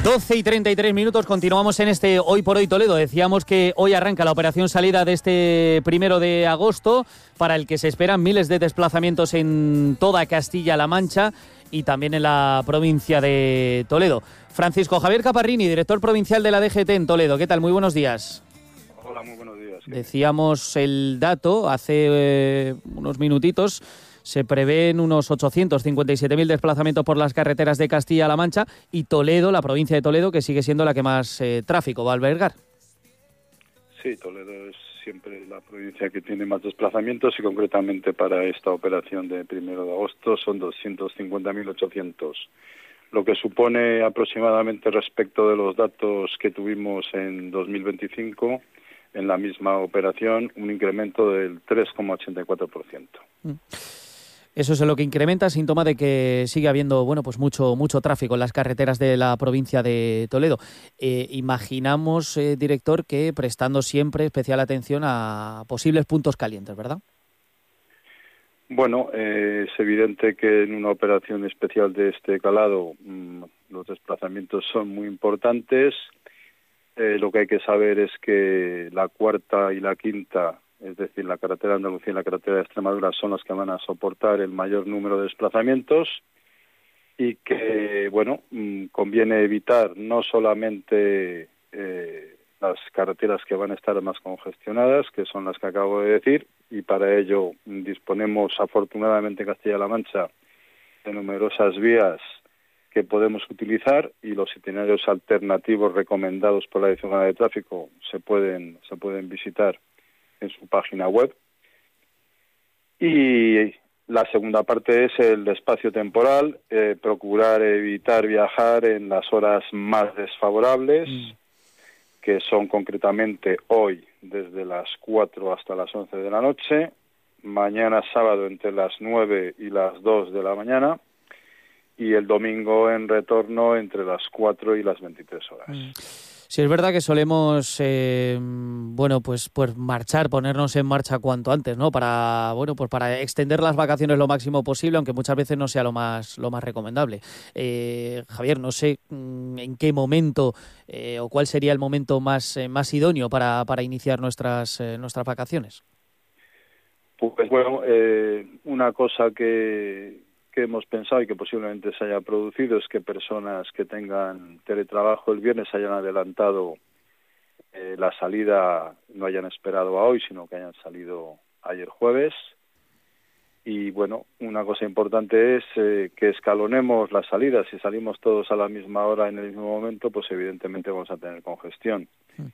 12:33, continuamos en este Hoy por Hoy Toledo. Decíamos que hoy arranca la operación salida de este 1 de agosto, para el que se esperan miles de desplazamientos en toda Castilla-La Mancha y también en la provincia de Toledo. Francisco Javier Caparrini, director provincial de la DGT en Toledo. ¿Qué tal? Muy buenos días. Hola, muy buenos días. Decíamos el dato hace unos minutitos. Se prevén unos 857.000 desplazamientos por las carreteras de Castilla-La Mancha y Toledo, la provincia de Toledo, que sigue siendo la que más tráfico va a albergar. Sí, Toledo es siempre la provincia que tiene más desplazamientos y concretamente para esta operación de 1 de agosto son 250.800, lo que supone aproximadamente, respecto de los datos que tuvimos en 2025, en la misma operación, un incremento del 3,84%. Eso es lo que incrementa, síntoma de que sigue habiendo mucho tráfico en las carreteras de la provincia de Toledo. Imaginamos, director, que prestando siempre especial atención a posibles puntos calientes, ¿verdad? Bueno, es evidente que en una operación especial de este calado los desplazamientos son muy importantes. Lo que hay que saber es que la cuarta y la quinta, es decir, la carretera de Andalucía y la carretera de Extremadura, son las que van a soportar el mayor número de desplazamientos y que, conviene evitar no solamente las carreteras que van a estar más congestionadas, que son las que acabo de decir, y para ello disponemos, afortunadamente, en Castilla-La Mancha, de numerosas vías que podemos utilizar, y los itinerarios alternativos recomendados por la Dirección General de Tráfico se pueden visitar en su página web. Y la segunda parte es el espacio temporal, procurar evitar viajar en las horas más desfavorables, que son concretamente hoy desde las 4 hasta las 11 de la noche, mañana sábado entre las 9 y las 2 de la mañana, y el domingo en retorno entre las 4 y las 23 horas. Sí, es verdad que solemos, pues marchar, ponernos en marcha cuanto antes, ¿no? Para extender las vacaciones lo máximo posible, aunque muchas veces no sea lo más recomendable. Javier, no sé en qué momento o cuál sería el momento más idóneo para iniciar nuestras vacaciones. Pues bueno, una cosa que hemos pensado y que posiblemente se haya producido es que personas que tengan teletrabajo el viernes hayan adelantado la salida, no hayan esperado a hoy, sino que hayan salido ayer jueves. Y bueno, una cosa importante es que escalonemos las salidas. Si salimos todos a la misma hora en el mismo momento, pues evidentemente vamos a tener congestión.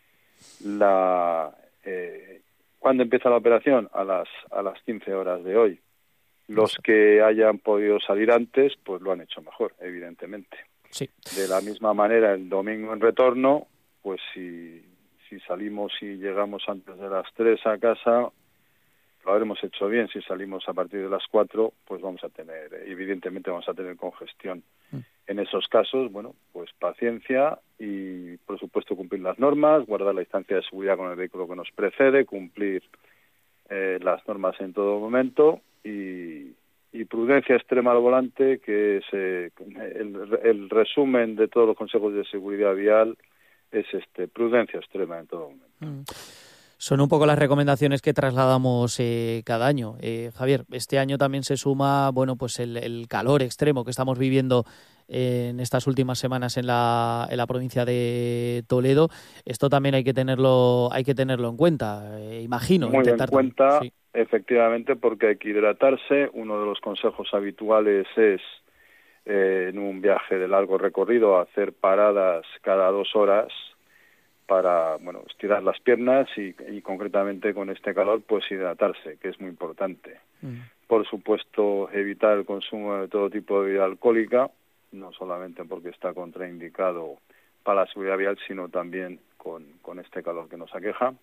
¿Cuándo empieza la operación? A las 15 horas de hoy. Los que hayan podido salir antes, pues lo han hecho mejor, evidentemente. Sí. De la misma manera, el domingo en retorno, pues si salimos y llegamos antes de las 3 a casa, lo habremos hecho bien. Si salimos a partir de las 4, pues evidentemente vamos a tener congestión. En esos casos, pues paciencia y, por supuesto, cumplir las normas, guardar la distancia de seguridad con el vehículo que nos precede, cumplir las normas en todo momento y prudencia extrema al volante, que es el resumen de todos los consejos de seguridad vial, es prudencia extrema en todo momento. Son un poco las recomendaciones que trasladamos cada año. Javier, este año también se suma, el calor extremo que estamos viviendo en estas últimas semanas en la provincia de Toledo. Esto también hay que tenerlo en cuenta, imagino. Muy en cuenta, sí. Efectivamente, porque hay que hidratarse. Uno de los consejos habituales es, en un viaje de largo recorrido, hacer paradas cada 2 horas para estirar las piernas y concretamente con este calor, pues hidratarse, que es muy importante. Por supuesto, evitar el consumo de todo tipo de bebida alcohólica, no solamente porque está contraindicado para la seguridad vial, sino también con este calor que nos aqueja.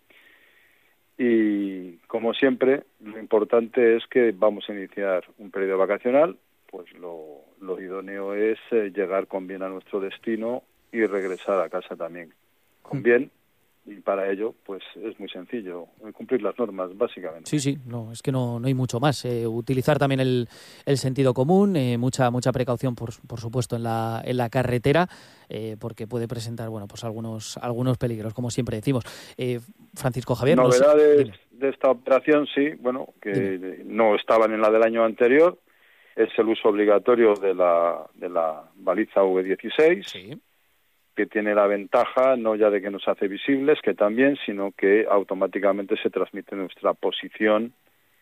Y, como siempre, lo importante es que vamos a iniciar un periodo vacacional, pues lo idóneo es llegar con bien a nuestro destino y regresar a casa también con bien, y para ello pues es muy sencillo cumplir las normas básicamente. Sí, no, es que no hay mucho más. Utilizar también el sentido común, mucha precaución por supuesto en la carretera, porque puede presentar pues algunos peligros, como siempre decimos. Francisco Javier, novedades no sé, de esta operación, sí, que dime. No estaban en la del año anterior, es el uso obligatorio de la baliza V16. Sí. Que tiene la ventaja no ya de que nos hace visibles, que también, sino que automáticamente se transmite nuestra posición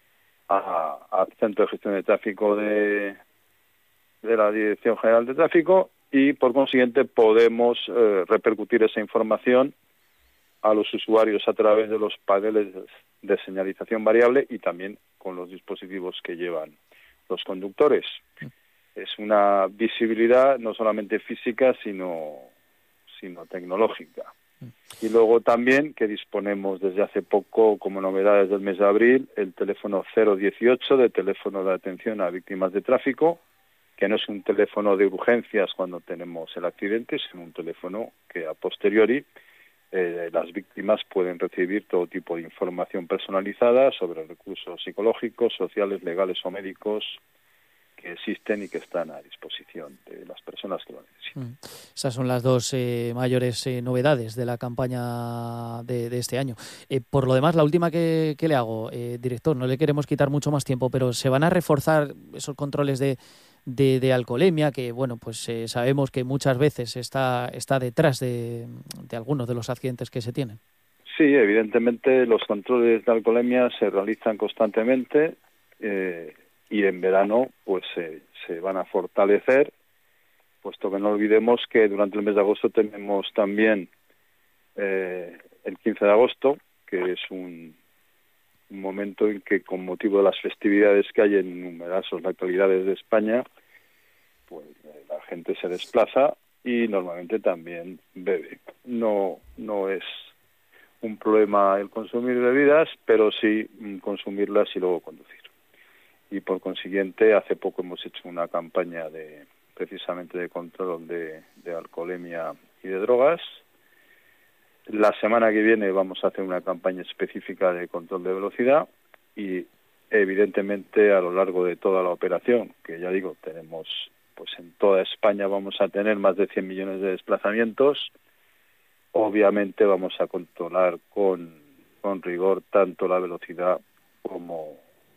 al Centro de Gestión de Tráfico de la Dirección General de Tráfico y, por consiguiente, podemos repercutir esa información a los usuarios a través de los paneles de señalización variable y también con los dispositivos que llevan los conductores. Es una visibilidad no solamente física, sino tecnológica. Y luego también que disponemos desde hace poco, como novedades del mes de abril, el teléfono 018 de teléfono de atención a víctimas de tráfico, que no es un teléfono de urgencias cuando tenemos el accidente, sino un teléfono que a posteriori las víctimas pueden recibir todo tipo de información personalizada sobre recursos psicológicos, sociales, legales o médicos que existen y que están a disposición de las personas que lo necesitan. Esas son las dos mayores novedades de la campaña de este año. Por lo demás, la última que le hago, director, no le queremos quitar mucho más tiempo, pero ¿se van a reforzar esos controles de alcoholemia que, sabemos que muchas veces está detrás de algunos de los accidentes que se tienen? Sí, evidentemente los controles de alcoholemia se realizan constantemente y en verano pues se van a fortalecer, puesto que no olvidemos que durante el mes de agosto tenemos también el 15 de agosto, que es un momento en que, con motivo de las festividades que hay en numerosas localidades de España, pues la gente se desplaza y normalmente también bebe. No es un problema el consumir bebidas, pero sí consumirlas y luego conducir. Y por consiguiente, hace poco hemos hecho una campaña precisamente de control de alcoholemia y de drogas. La semana que viene vamos a hacer una campaña específica de control de velocidad y evidentemente a lo largo de toda la operación, que ya digo, tenemos pues en toda España vamos a tener más de 100 millones de desplazamientos, obviamente vamos a controlar con rigor tanto la velocidad como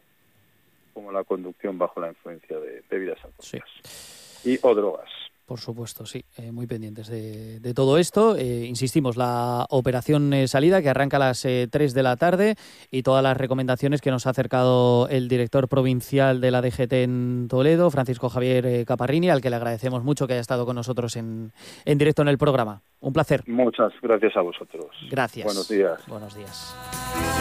la conducción bajo la influencia de bebidas alcohólicas o drogas. Por supuesto, sí, muy pendientes de todo esto. Insistimos, la operación salida que arranca a las 3 de la tarde y todas las recomendaciones que nos ha acercado el director provincial de la DGT en Toledo, Francisco Javier Caparrini, al que le agradecemos mucho que haya estado con nosotros en directo en el programa. Un placer. Muchas gracias a vosotros. Gracias. Buenos días. Buenos días.